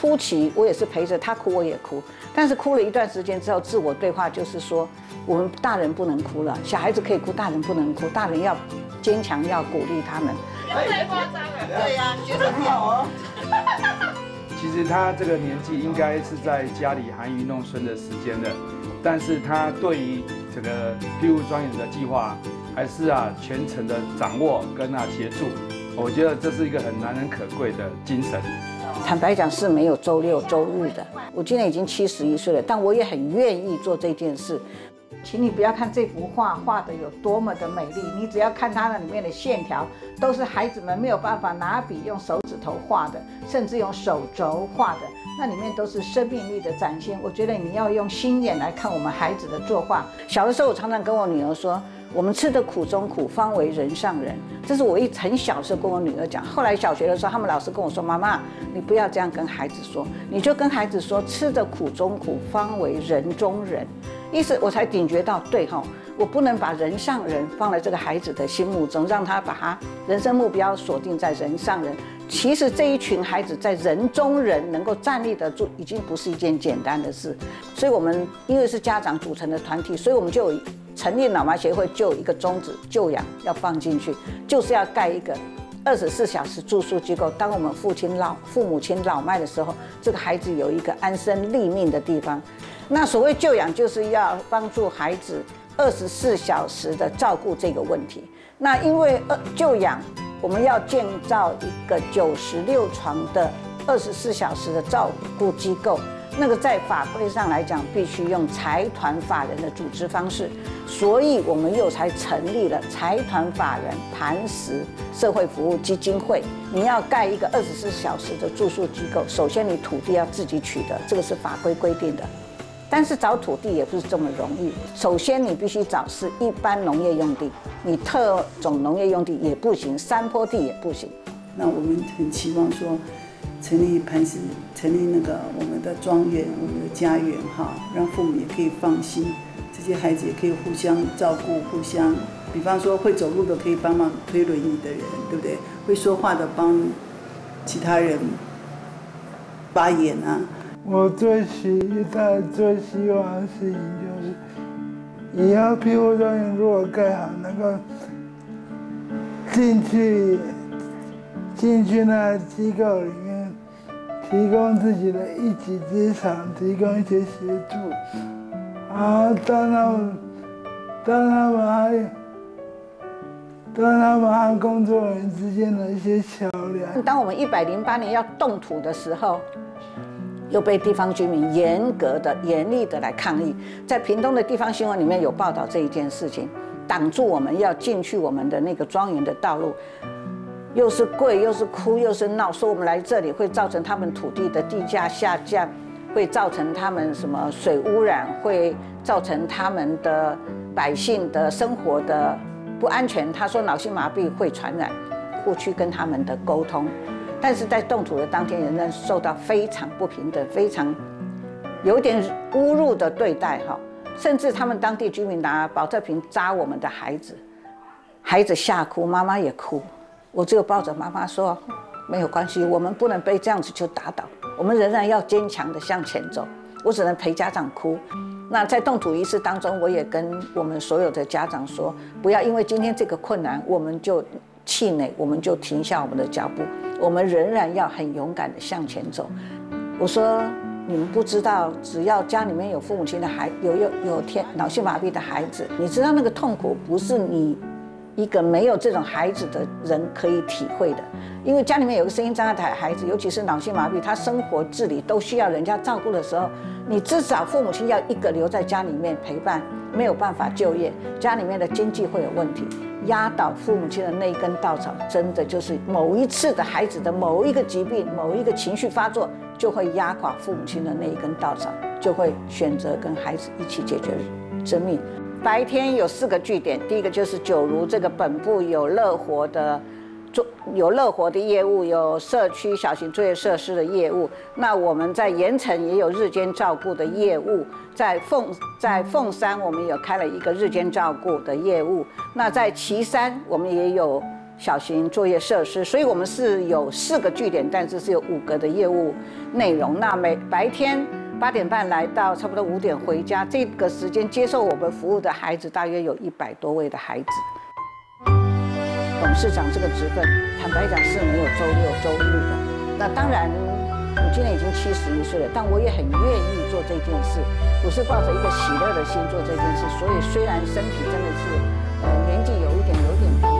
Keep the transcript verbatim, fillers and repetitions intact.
初期我也是陪着他哭，我也哭，但是哭了一段时间之后，自我对话就是说，我们大人不能哭了，小孩子可以哭，大人不能哭，大人要坚强，要鼓励他们。 太夸张了。 对呀、啊，觉得很好哦。 其实他这个年纪应该是在家里含饴弄孙的时间了，但是他对于这个庇护庄园的计划，还是啊全程的掌握跟啊协助，我觉得这是一个很难能可贵的精神。 坦白讲是没有周六周日的。我今年已经七十一岁了，但我也很愿意做这件事。请你不要看这幅画画的有多么的美丽，你只要看它那里面的线条，都是孩子们没有办法拿笔用手指头画的，甚至用手肘画的，那里面都是生命力的展现。我觉得你要用心眼来看我们孩子的作画。小的时候，我常常跟我女儿说，我们吃的苦中苦，方为人上人。这是我一很小的时候跟我女儿讲。后来小学的时候，他们老师跟我说，妈妈，你不要这样跟孩子说，你就跟孩子说，吃的苦中苦，方为人中人。意思我才警觉到，对哈，我不能把人上人放在这个孩子的心目中，让他把他人生目标锁定在人上人。其实这一群孩子在人中人能够站立得住，已经不是一件简单的事。所以我们因为是家长组成的团体，所以我们就有成立脑麻协会，就有一个宗旨，救养要放进去，就是要盖一个二十四小时住宿机构。当我们父亲老父母亲老迈的时候，这个孩子有一个安身立命的地方。那所谓救养，就是要帮助孩子二十四小时的照顾这个问题。那因为救养，我们要建造一个九十六床的二十四小时的照顾机构。那个在法规上来讲，必须用财团法人的组织方式，所以我们又才成立了财团法人磐石社会服务基金会。你要盖一个二十四小时的住宿机构，首先你土地要自己取得，这个是法规规定的。但是找土地也不是这么容易，首先你必须找是一般农业用地，你特种农业用地也不行，山坡地也不行。 那我们很期望说，成立磐石，成立那个我们的庄园，我们的家园哈，让父母也可以放心，这些孩子也可以互相照顾，互相，比方说会走路的可以帮忙推轮椅的人，对不对？会说话的帮其他人发言啊。 我最期待、最希望的事情就是，以后庇护庄园如果盖好，能够进去进去那机构里面，提供自己的一己之长，提供一些协助，然后当他们当他们还当他们和工作人员之间的一些桥梁。 当我们一百零八年要动土的时候，又被地方居民严格的、严厉的来抗议。在屏东的地方新闻里面有报道这一件事情，挡住我们要进去我们的那个庄园的道路，又是跪又是哭又是闹，说我们来这里会造成他们土地的地价下降，会造成他们什么水污染，会造成他们的百姓的生活的不安全。他说脑性麻痹会传染，过去跟他们的沟通。但是在动土的当天，仍然受到非常不平等、非常有点侮辱的对待哈，甚至他们当地居民拿保特瓶扎我们的孩子，孩子吓哭，妈妈也哭，我只有抱着妈妈说，没有关系，我们不能被这样子就打倒，我们仍然要坚强的向前走。我只能陪家长哭。那在动土仪式当中，我也跟我们所有的家长说，不要因为今天这个困难，我们就气馁，我们就停下我们的脚步。我们仍然要很勇敢的向前走。我说，你们不知道，只要家里面有父母亲的孩，有有有天脑性麻痹的孩子，你知道那个痛苦不是你一个没有这种孩子的人可以体会的。因为家里面有个身心障碍的孩子，尤其是脑性麻痹，他生活自理都需要人家照顾的时候，你至少父母亲要一个留在家里面陪伴，没有办法就业，家里面的经济会有问题。压倒父母亲的那一根稻草，真的就是某一次的孩子的某一个疾病、某一个情绪发作，就会压垮父母亲的那一根稻草，就会选择跟孩子一起解决生命。白天有四个据点，第一个就是九如这个本部有乐活的。有乐活的业务，有社区小型作业设施的业务。那我们在盐城也有日间照顾的业务，在凤在凤山我们有开了一个日间照顾的业务。那在旗山我们也有小型作业设施，所以我们是有四个据点，但是是有五个的业务内容。那每白天八点半来到，差不多五点回家，这个时间接受我们服务的孩子大约有一百多位的孩子。董事长这个职分，坦白讲是没有周六周日的。那当然，我今年已经七十一岁了，但我也很愿意做这件事。我是抱着一个喜乐的心做这件事，所以虽然身体真的是，呃，年纪有一点有点。